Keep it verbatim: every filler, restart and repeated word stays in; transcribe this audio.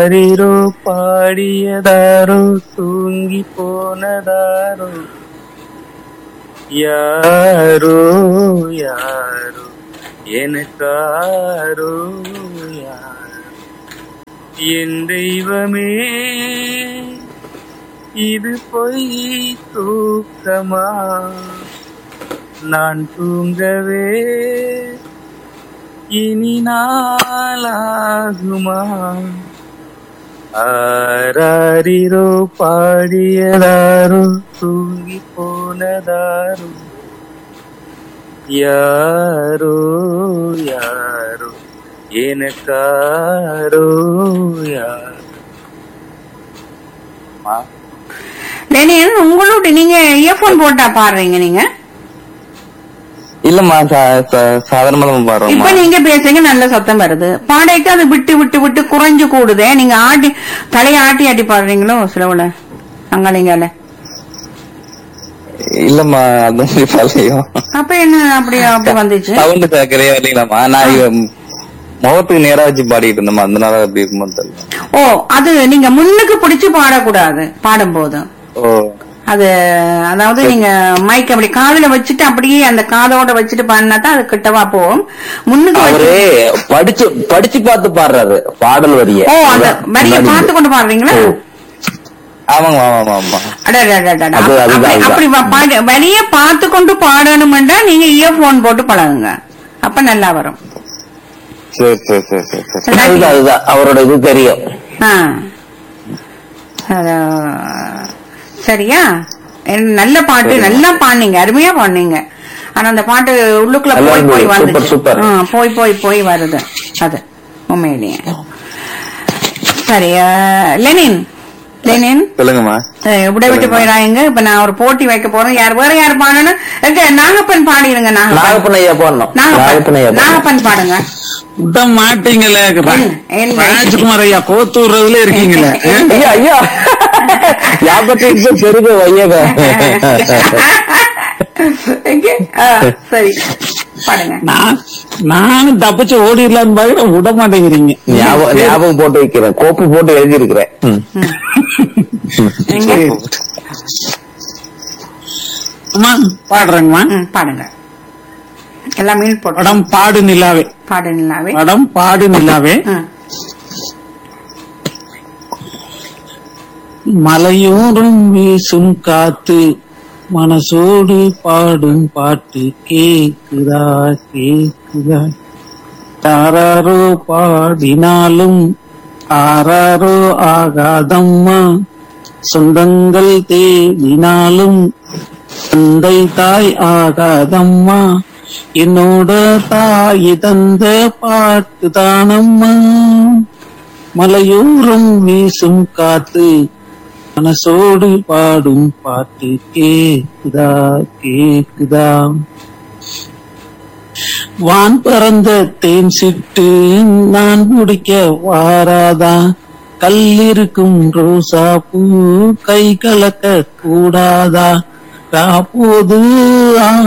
ஆராரிரோ பாடியதாரோ தூங்கி போனதாரோ யாரோ யாரோ எனக்காரோ யாரோ என் தெய்வமே இது பொய் தூக்கமா நான் தூங்கவே இனி நாளாகுமா ஆராரிரோ பாடியதாரோ தூங்கி போனதாரோ யாரோ யாரோ எனக்காரோ யாரோ. உங்களோட நீங்க இயர்போன் போட்டா பாடுறீங்க நீங்க? இல்லம்மா சாதாரணமா பாடுறோம். இப்ப நீங்க பேசுறீங்க நல்ல சத்தம் வருது. பாடைக்கு அது விட்டு விட்டு விட்டு குறைஞ்சு கூடுதே. நீங்க ஆட்டி தலைய ஆட்டி ஆட்டி பாடுறீங்களோ சிலவுல அங்காளிங்கால? இல்லம்மா அது பழையும். அப்ப என்ன அப்படி அப்படி வந்துச்சு சவுண்ட் கேட்கறே இல்லைங்களாம்மா. நான் முகத்துக்கு நேரா வச்சு பாடிட்டு இருந்தோம், அதனால அப்படி இருக்குமோ தெரியல. ஓ அது நீங்க முன்னுக்கு பிடிச்சு பாடக்கூடாது பாடும் போது. ஓ அது அதாவது நீங்க மைக் அப்படி காதுல வச்சுட்டு அப்படியே அந்த காதோட வச்சுட்டு பாடினா தான் அது கிட்டவா போகும். முன்னுக்கு படிச்சு படிச்சு பார்த்து பாடுறாரு பாடல் வரிய. ஓ அந்த வரிய பார்த்து கொண்டு பாடுறீங்களா? ஆமாங்க ஆமா ஆமா. அப்படி வரிய பார்த்து கொண்டு பாடணும்ன்றா நீங்க இயர்போன் போட்டு பழகுங்க, அப்ப நல்லா வரும். சரி சரி சரி சரி அதுதான் அவரோட இது தெரியும். சரியா? நல்ல பாட்டு, நல்லா பாடுனீங்க, அருமையா பாடுனீங்க. ஆனா அந்த பாட்டு உள்ளுக்குள்ள போய் போய் வந்துச்சு, போய் போய் போய் வருது அது உண்மையிலேயே. சரி லெனின் லெனின் சொல்லுங்கம்மா. விட விட்டு போயிடாங்க. இப்ப நான் ஒரு போட்டி வைக்க போறேன். யார் வேற யார் பாடணும்? நாகப்பன் பாடிடுங்க. நாகப்பன் ஐயா பாடணும். நாகப்பன் பாடுங்க. விட மாட்டீங்களே ராஜ்குமார் ஐயா, கோத்தூர்ல இருக்கீங்களே ஐயா ஐயா பெருக வையக. சரி பாடுங்க. நானும் தப்பிச்சு ஓடிடலான்னு பாருங்க, விட மாட்டேங்கிறீங்க. ஞாபகம் போட்டு வைக்கிறேன், கோப்பு போட்டு எழுதி இருக்கிறேன். பாடுறேங்கம்மா, பாடுங்க. எல்லாம் மீன் போட்டு படம் பாடு நிலாவே. பாடு நிலாவே. படம் பாடு நிலாவே. மலையோரம் வீசும் காத்து மனசோடு பாடும் பாட்டு கேக்குதா கேக்குதா. தாராரோ பாடினாலும் ஆராரோ ஆகாதம்மா. சொந்தங்கள் தேடினாலும் தந்தை தாய் ஆகாதம்மா. என்னோட தாய் தந்த பாட்டு தானம்மா. மலையோரம் வீசும் காத்து மனசோடு பாடும் பாட்டு கேக்குதா கேக்குதா. வான் பறந்த தேன் சிட்டு நான் முடிக்க வாராதா. கல்லிருக்கும் ரோசா பூ கை கலக்க கூடாதா. போது